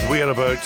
We are about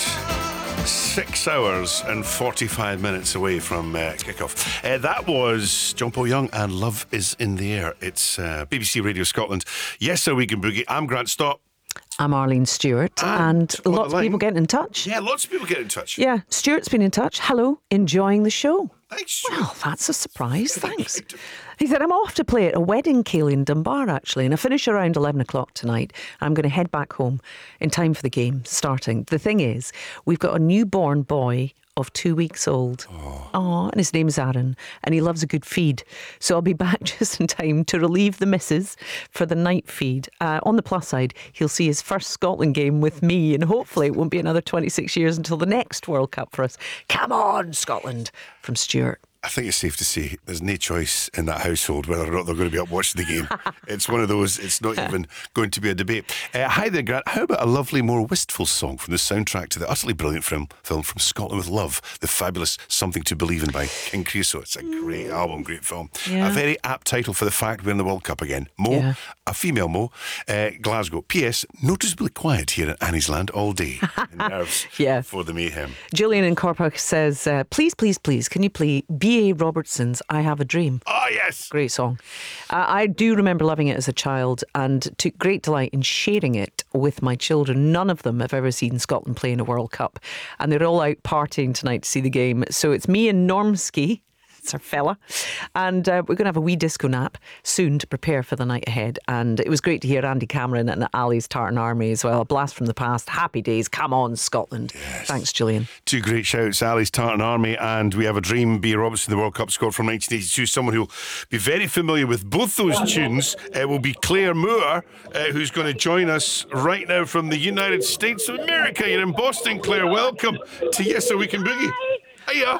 6 hours and 45 minutes away from kick-off. That was John Paul Young and Love Is in the Air. It's BBC Radio Scotland. Yes, Sir Weekend Boogie. I'm Grant Stott. I'm Arlene Stewart, and lots of people getting in touch. Yeah, lots of people getting in touch. Yeah, Stuart's been in touch. Hello, enjoying the show. Thanks, Stuart. Well, that's a surprise, thanks. He said, I'm off to play at a wedding, Kaylee, in Dunbar, actually, and I finish around 11 o'clock tonight. I'm going to head back home in time for the game starting. The thing is, we've got a newborn boy of 2 weeks old. Oh, and his name's Aaron, and he loves a good feed. So I'll be back just in time to relieve the missus for the night feed. On the plus side, he'll see his first Scotland game with me, and hopefully it won't be another 26 years until the next World Cup for us. Come on, Scotland, from Stuart. I think it's safe to say there's no choice in that household whether or not they're going to be up watching the game. It's one of those, it's not even going to be a debate. Hi there, Grant. How about a lovely, more wistful song from the soundtrack to the utterly brilliant film From Scotland with Love, the fabulous Something to Believe in by King Creosote. It's a great album, great film. Yeah. A very apt title for the fact we're in the World Cup again. Mo, a female Mo, Glasgow. P.S. Noticeably quiet here in Annie's Land all day. Nerves for the mayhem. Julian in Corpac says, please, can you play B.A. Robertson's I Have a Dream? Oh, yes. Great song. I do remember loving it as a child and took great delight in sharing it with my children. None of them have ever seen Scotland play in a World Cup, and they're all out partying tonight to see the game. So it's me and Normski. It's our fella. And we're going to have a wee disco nap soon to prepare for the night ahead. And it was great to hear Andy Cameron and Ali's Tartan Army as well. A blast from the past. Happy days. Come on, Scotland. Yes. Thanks, Julian. Two great shouts. Ali's Tartan Army and We Have a Dream. B. Robertson, the World Cup scored from 1982. Someone who'll be very familiar with both those tunes will be Claire Moore, who's going to join us right now from the United States of America. You're in Boston, Claire. Welcome to Yes Sir We Can Boogie. Hiya.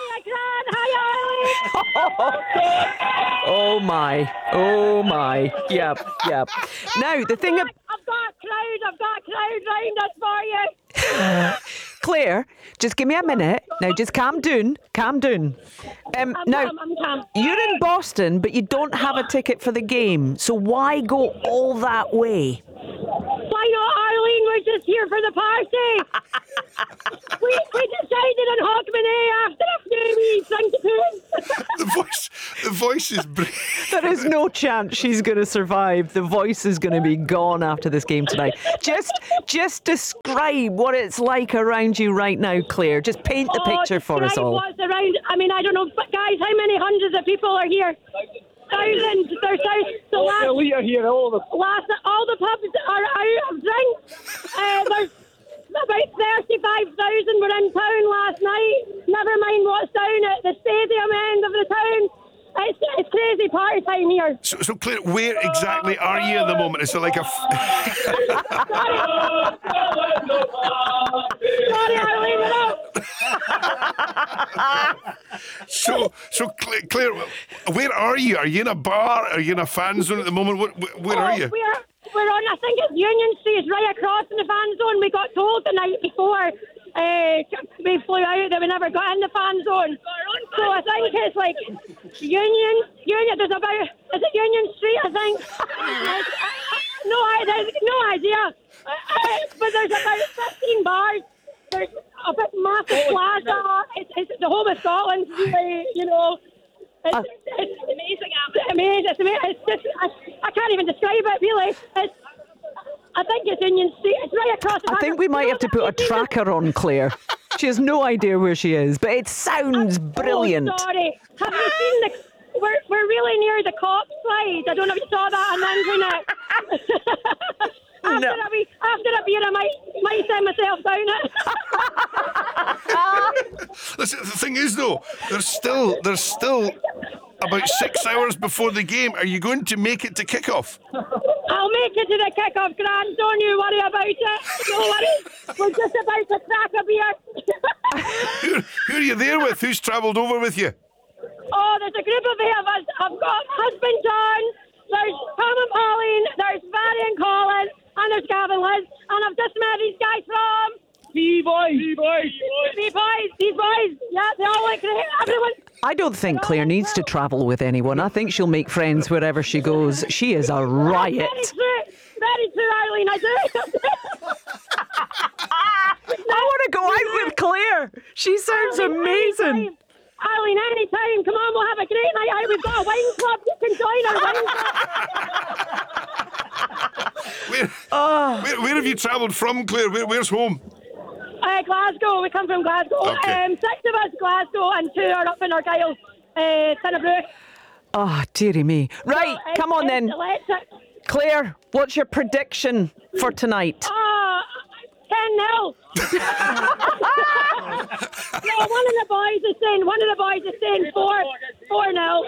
Oh my. Yep. Now the thing I've got a crowd round us for you. Claire, just give me a minute. Now just calm down. I'm calm. You're in Boston, but you don't have a ticket for the game. So why go all that way? Why not, Arlene? We're just here for the party. we decided on Hogmanay after a few wee things. The voice is brilliant. There is no chance she's going to survive. The voice is going to be gone after this game tonight. Just describe what it's like around you right now, Claire. Just paint the picture for us all. What's around? I mean, I don't know, but guys, how many hundreds of people are here? Thousands. We are here all the pubs are out of drinks. There's about 35,000 were in town last night. Never mind what's down at the stadium end of the town. It's crazy party time here. So Claire, where exactly are you at the moment? Is it like a... Sorry, I'll leave it up. So Claire, where are you? Are you in a bar? Are you in a fan zone at the moment? Where are you? We're on, I think it's Union Street. It's right across in the fan zone. We got told the night before we flew out that we never got in the fan zone. So I think it's like Union. There's about, is it Union Street, I think? No idea. But there's about 15 bars. There's a bit massive plaza. It's the home of Scotland, really, you know. It's amazing. It's amazing. It's just, I can't even describe it, really. I think it's Union Street. It's right across the... I think we might have to put a tracker on Claire. She has no idea where she is, but it sounds brilliant. Oh, sorry. Have you seen the... We're really near the cop slide. I don't know if you saw that on the internet. After a beer, I might send myself down it. Listen, the thing is, though, there's still about 6 hours before the game. Are you going to make it to kick-off? I'll make it to the kick-off, Grant. Don't you worry about it. No worries. We're just about to crack a beer. Who are you there with? Who's travelled over with you? Oh, there's a group of 8 of us. I've got husband John, there's Pam and Pauline, there's Barry and Colin, and there's Gavin Liz. And I've just met these guys from... B-boys. Yeah, they all look great. Everyone... I don't think Claire needs to travel with anyone. I think she'll make friends wherever she goes. She is a riot. Very true, Arlene, I do. She sounds Eileen, amazing. anytime. Eileen, anytime. Come on, we'll have a great night out. We've got a wine club. You can join our wine club. Where have you travelled from, Claire? Where's home? Glasgow. We come from Glasgow. Okay. 6 of us Glasgow and 2 are up in Argyll, Tinnabrew. Oh, dearie me. Right, come on then. Electric. Claire, what's your prediction for tonight? 10-0. No, one of the boys is saying 4-0.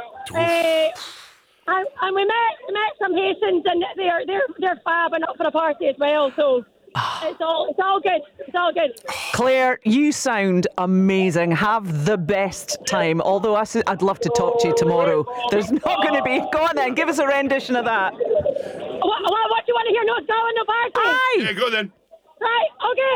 And we met some Haitians, and they're fab and up for a party as well. So it's all good. It's all good. Claire, you sound amazing. Have the best time. Although I'd love to talk to you tomorrow. There's not going to be. Go on then, give us a rendition of that. What do you want to hear? No Scotland, no party. Aye. Yeah, go then. Right. Okay.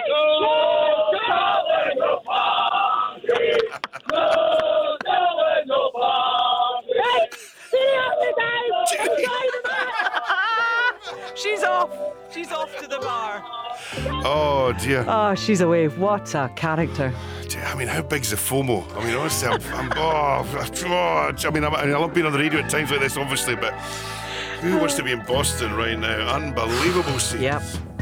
Right. See you after, guys. Enjoy the match. She's off. She's off to the bar. Oh, dear. Oh, she's away. What a character. I mean, how big's the FOMO? I mean, honestly, I love being on the radio at times like this, obviously, but who wants to be in Boston right now? Unbelievable scenes. Yep.